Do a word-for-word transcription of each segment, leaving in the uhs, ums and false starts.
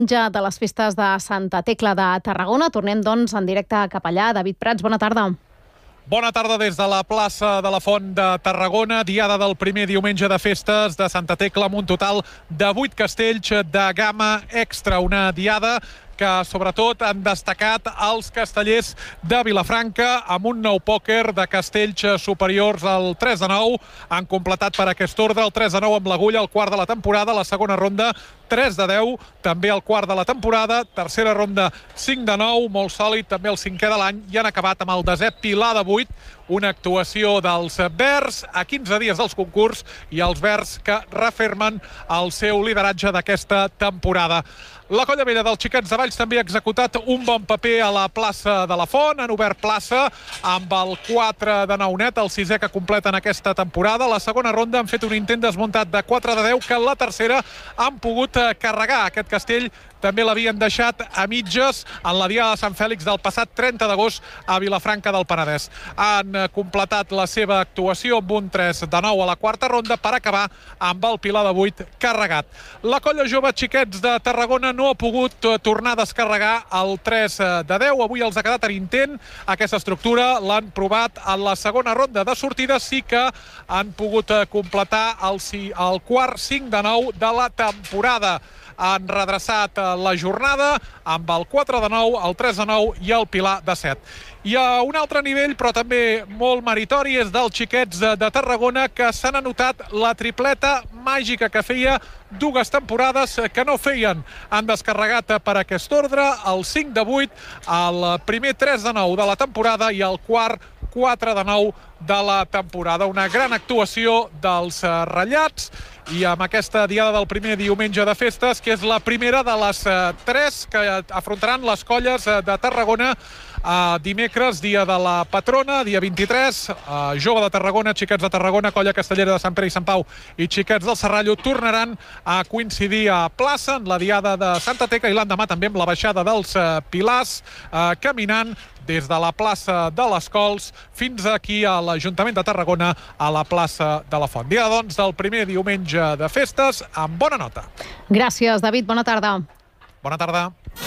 Ja de les festes de Santa Tecla de Tarragona. Tornem, doncs, en directe cap allà. David Prats, bona tarda. Bona tarda des de la plaça de la Font de Tarragona, diada del primer diumenge de festes de Santa Tecla, amb un total de vuit castells de gamma extra. Una diada que sobretot han destacat els castellers de Vilafranca amb un nou pòquer de castells superiors al tres de nou. Han completat per aquest ordre el tres de nou amb l'agulla, el quart de la temporada, la segona ronda tres de deu, també el quart de la temporada, tercera ronda cinc de nou, molt sòlid, també el cinquè de l'any, i han acabat amb el desè pilar de vuit, una actuació dels verds a quinze dies dels concurs i els verds que refermen el seu lideratge d'aquesta temporada. La Colla Vella dels Xiquets de Valls també ha executat un bon paper a la plaça de la Font. Han obert plaça amb el quatre de nou net, el sisè que completen aquesta temporada. La segona ronda han fet un intent desmuntat de quatre de deu, que en la tercera han pogut carregar. Aquest castell també l'havien deixat a mitges en la Diada de Sant Fèlix del passat trenta d'agost a Vilafranca del Penedès. Han completat la seva actuació amb un tres de nou a la quarta ronda per acabar amb el pilar de vuit carregat. La Colla Jove Xiquets de Tarragona no ha pogut tornar a descarregar el tres de deu. Avui els ha quedat en intent. Aquesta estructura l'han provat en la segona ronda de sortida. Sí que han pogut completar el, el quart cinc de nou de la temporada. Han redreçat la jornada amb el quatre de nou, el tres de nou i el pilar de set. I a un altre nivell, però també molt meritori, és dels Xiquets de Tarragona, que s'han anotat la tripleta màgica que feia dues temporades que no feien. Han descarregat per aquest ordre el cinc de vuit, el primer tres de nou de la temporada i el quart quatre de nou de la temporada. Una gran actuació dels ratllats i amb aquesta diada del primer diumenge de festes, que és la primera de les tres que afrontaran les colles de Tarragona Uh, dimecres, dia de la patrona, dia vint-i-tres, uh, Jove de Tarragona, Xiquets de Tarragona, Colla Castellera de Sant Pere i Sant Pau i Xiquets del Serrallo tornaran a coincidir a plaça en la diada de Santa Tecla i l'endemà també amb la baixada dels uh, pilars, uh, caminant des de la plaça de les Cols fins aquí a l'Ajuntament de Tarragona, a la plaça de la Font. Dia, doncs, del primer diumenge de festes, amb bona nota. Gràcies, David. Bona tarda. Bona tarda.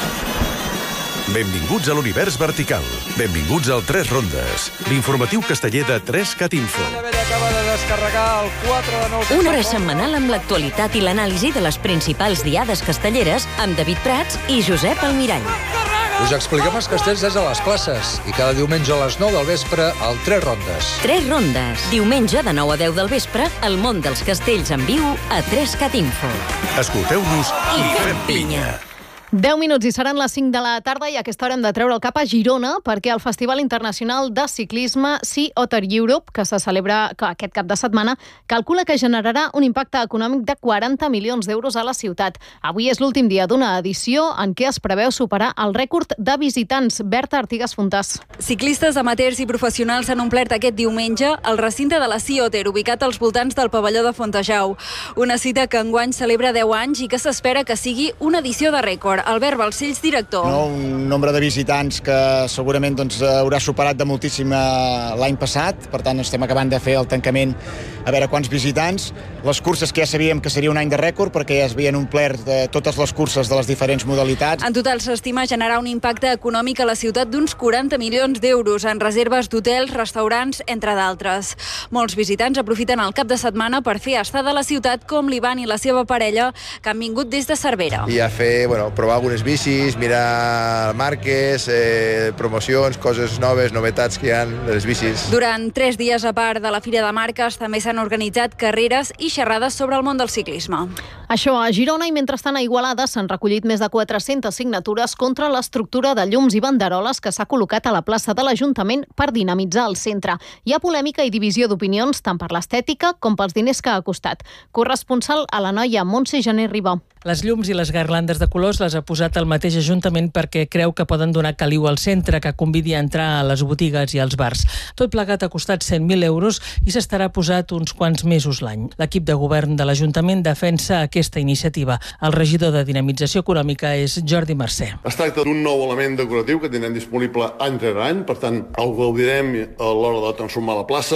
Benvinguts a l'univers vertical. Benvinguts al tres rondes. L'informatiu casteller de tres cat info. Acaba de descarregar el quatre de nou. Una hora setmanal amb l'actualitat i l'anàlisi de les principals diades castelleres amb David Prats i Josep Almirall. Us expliquem els castells des de les places i cada diumenge a les nou del vespre al tres rondes. tres rondes. Diumenge de nou a deu del vespre, el món dels castells en viu a tres cat info. Escolteu-nos i fem pinya. deu minuts i seran les cinc de la tarda i a aquesta hora hem de treure el cap a Girona perquè el Festival Internacional de Ciclisme Sea Otter Europe, que se celebra aquest cap de setmana, calcula que generarà un impacte econòmic de quaranta milions d'euros a la ciutat. Avui és l'últim dia d'una edició en què es preveu superar el rècord de visitants. Berta Artigas Fontàs. Ciclistes amateurs i professionals han omplert aquest diumenge el recinte de la Sea Otter, ubicat als voltants del pavelló de Fontejau. Una cita que enguany celebra deu anys i que s'espera que sigui una edició de rècord. Albert Balcells, director. No, un nombre de visitants que segurament doncs, haurà superat de moltíssim l'any passat, per tant estem acabant de fer el tancament a veure quants visitants. Les curses que ja sabíem que seria un any de rècord perquè ja es havien omplert de totes les curses de les diferents modalitats. En total s'estima generar un impacte econòmic a la ciutat d'uns quaranta milions d'euros en reserves d'hotels, restaurants, entre d'altres. Molts visitants aprofiten el cap de setmana per fer estada a la ciutat, com l'Ivan i la seva parella, que han vingut des de Cervera. I a fer, bueno, provar algunes bicis, mirar marques, eh, promocions, coses noves, novetats que hi ha de les bicis. Durant tres dies, a part de la Fira de Marques, també s'han organitzat carreres i xerrades sobre el món del ciclisme. Això a Girona, i mentrestant a Igualada s'han recollit més de quatre-centes signatures contra l'estructura de llums i banderoles que s'ha col·locat a la plaça de l'Ajuntament per dinamitzar el centre. Hi ha polèmica i divisió d'opinions tant per l'estètica com pels diners que ha costat. Corresponsal a l'Anoia, Montse Gené Ribó. Les llums i les garlandes de colors les ha posat el mateix Ajuntament perquè creu que poden donar caliu al centre, que convidi a entrar a les botigues i als bars. Tot plegat ha costat cent mil euros i s'estarà posat uns quants mesos l'any. L'equip de govern de l'Ajuntament defensa aquesta iniciativa. El regidor de Dinamització Econòmica és Jordi Mercè. Es tracta d'un nou element decoratiu que tindrem disponible any rere any, per tant el gaudirem a l'hora de transformar la plaça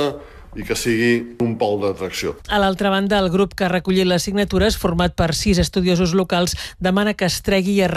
i que sigui un pol d'atracció. A l'altra banda, el grup que ha recollit les signatures, format per sis estudiosos locals, demana que es tregui i es